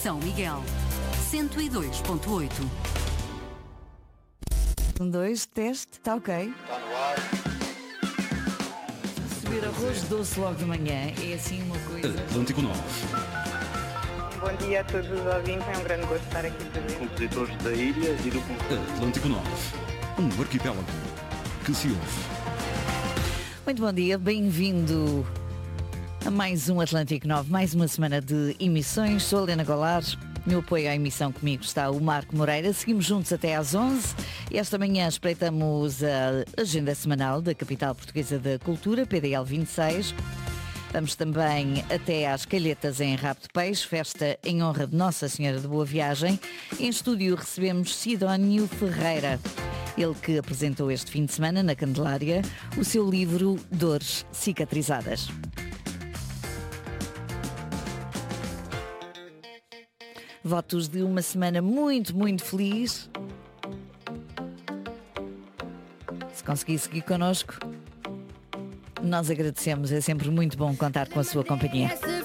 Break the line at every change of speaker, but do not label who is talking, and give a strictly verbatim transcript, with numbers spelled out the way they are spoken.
São Miguel, cento e dois ponto oito.
Um, dois, teste, está ok.
Está no ar.
Subir arroz doce logo de manhã é assim uma coisa.
Atlântico nove.
Bom dia a todos os ouvintes, é um grande gosto estar aqui presente.
Compositores da ilha e do
Atlântico nove. Um arquipélago que se ouve.
Muito bom dia, bem-vindo a mais um Atlântico nove, mais uma semana de emissões. Sou a Helena Goulart, no apoio à emissão comigo está o Marco Moreira. Seguimos juntos até às onze. Esta manhã espreitamos a agenda semanal da Capital Portuguesa da Cultura, P D L vinte e seis. Vamos também até às Calhetas em Rabo de Peixe, festa em honra de Nossa Senhora de Boa Viagem. Em estúdio recebemos Sidónio Ferreira, ele que apresentou este fim de semana na Candelária o seu livro Dores Cicatrizadas. Votos de uma semana muito, muito feliz. Se conseguir seguir connosco, nós agradecemos. É sempre muito bom contar com a sua companhia.